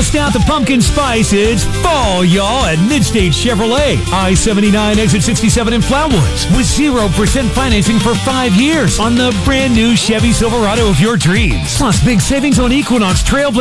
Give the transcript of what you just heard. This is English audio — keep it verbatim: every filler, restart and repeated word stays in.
Bust out the pumpkin spice. It's fall, y'all, at Midstate Chevrolet. I seventy-nine, exit sixty-seven in Flowood. With zero percent financing for five years on the brand new Chevy Silverado of your dreams. Plus, big savings on Equinox Trailblazer